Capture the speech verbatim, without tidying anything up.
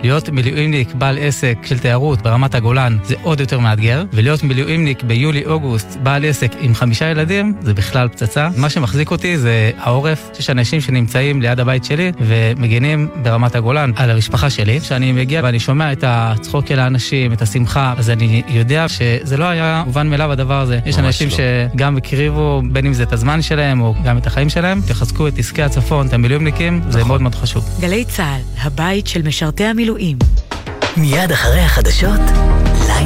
להיות מילואימניק בעל עסק של תיירות ברמת הגולן זה עוד יותר מאתגר, ולהיות מילואימניק ביולי-אוגוסט בעל עסק עם חמישה ילדים זה בכלל פצצה. מה שמחזיק אותי זה העורף, שיש אנשים שנמצאים ליד הבית שלי ומגינים ברמת הגולן על המשפחה שלי. כשאני מגיע ואני שומע את הצחוק של האנשים, את השמחה, אז אני יודע שזה לא היה מובן מאליו הדבר הזה. יש אנשים לא. שגם הקריבו, בין אם זה את הזמן שלהם או גם את החיים שלהם, תחזקו את עסקי הצפון, את המילואימניקים, נכון. זה מאוד מאוד חשוב. גלי צהל, הבית של משרתי המילואים. מיד אחרי החדשות